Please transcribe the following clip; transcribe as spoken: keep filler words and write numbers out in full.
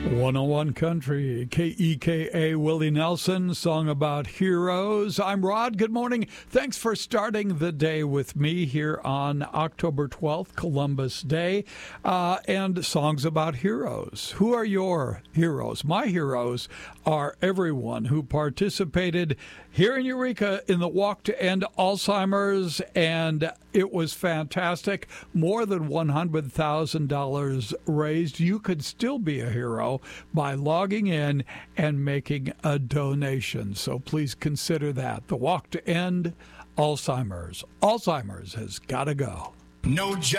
one oh one Country, K E K A, Willie Nelson, song about heroes. I'm Rod. Good morning. Thanks for starting the day with me here on October twelfth, Columbus Day, uh, and songs about heroes. Who are your heroes? My heroes are everyone who participated here in Eureka in the Walk to End Alzheimer's, and it was fantastic. More than one hundred thousand dollars raised. You could still be a hero by logging in and making a donation. So please consider that. The Walk to End Alzheimer's. Alzheimer's has got to go. No job.